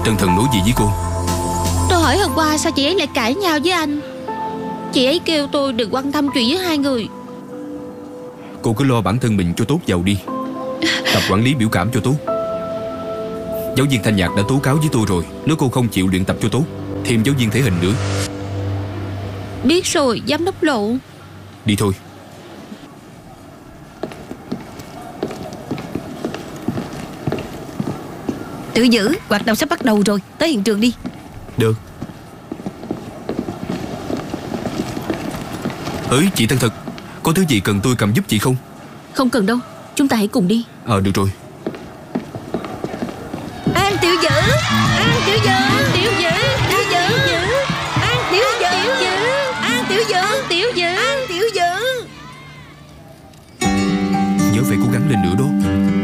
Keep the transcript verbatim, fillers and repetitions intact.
Trần Thần nói gì với cô? Tôi hỏi hôm qua sao chị ấy lại cãi nhau với anh. Chị ấy kêu tôi đừng quan tâm chuyện với hai người. Cô cứ lo bản thân mình cho tốt vào đi. Tập quản lý biểu cảm cho tốt. Giáo viên thanh nhạc đã tố cáo với tôi rồi, nếu cô không chịu luyện tập cho tốt. Thêm giáo viên thể hình nữa. Biết rồi, giám đốc Lộ. Đi thôi. Tự giữ, hoạt động sắp bắt đầu rồi. Tới hiện trường đi. Được. Ơi chị Tân Thật, có thứ gì cần tôi cầm giúp chị không? Không cần đâu, chúng ta hãy cùng đi. Ờ được rồi. An Tiểu Dữ, An Tiểu Dữ, Tiểu Dữ, Tiểu Dữ, An Tiểu Dữ, An Tiểu Dữ, Tiểu Dữ. An Tiểu Dữ. Nhớ phải cố gắng lên nữa đó.